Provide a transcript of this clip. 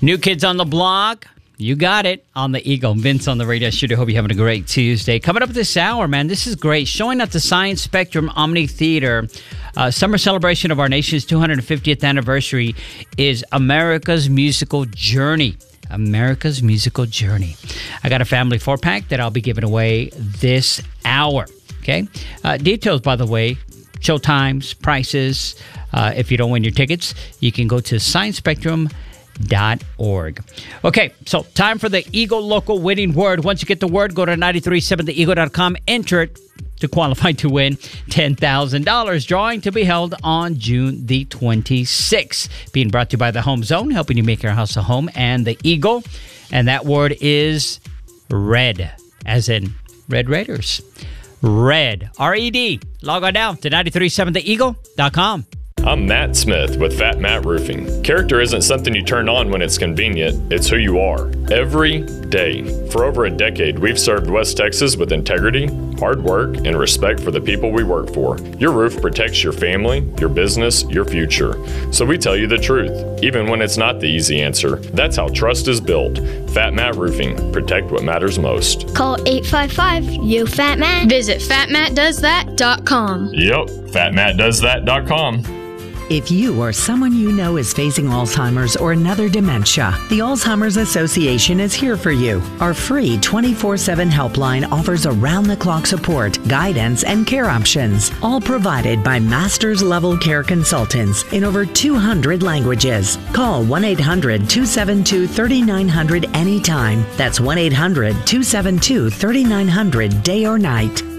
New Kids on the Block. You got it on the Eagle. Vince on the radio studio. Hope you're having a great Tuesday. Coming up this hour, man, this is great. Showing at the Science Spectrum Omni Theater, summer celebration of our nation's 250th anniversary is America's Musical Journey. America's Musical Journey. I got a family 4-pack that I'll be giving away this hour. Okay? Details, by the way, show times, prices. If you don't win your tickets, you can go to sciencespectrum.org. Okay, so time for the Eagle Local winning word. Once you get the word, go to 937theeagle.com, enter it to qualify to win $10,000. Drawing to be held on June the 26th. Being brought to you by the Home Zone, helping you make your house a home, and the Eagle. And that word is red, as in Red Raiders. Red, R-E-D. Log on down to 937theeagle.com. I'm Matt Smith with Fat Matt Roofing. Character isn't something you turn on when it's convenient, it's who you are. Every day. For over a decade, we've served West Texas with integrity, hard work, and respect for the people we work for. Your roof protects your family, your business, your future. So we tell you the truth, even when it's not the easy answer. That's how trust is built. Fat Matt Roofing. Protect what matters most. Call 855-YO-FAT-MAT. Visit fatmattdoesthat.com. Yep, fatmattdoesthat.com. If you or someone you know is facing Alzheimer's or another dementia, the Alzheimer's Association is here for you. Our free 24/7 helpline offers around-the-clock support, guidance, and care options, all provided by master's-level care consultants in over 200 languages. Call 1-800-272-3900 anytime. That's 1-800-272-3900 day or night.